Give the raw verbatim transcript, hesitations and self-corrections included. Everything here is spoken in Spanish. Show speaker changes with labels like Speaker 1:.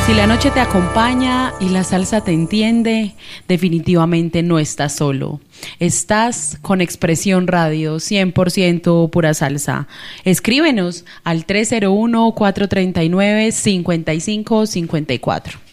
Speaker 1: Si la noche te acompaña y la salsa te entiende, definitivamente no estás solo. Estás con Expresión Radio, cien por ciento pura salsa. Escríbenos al tres cero uno, cuatro tres nueve, cinco cinco cinco cuatro.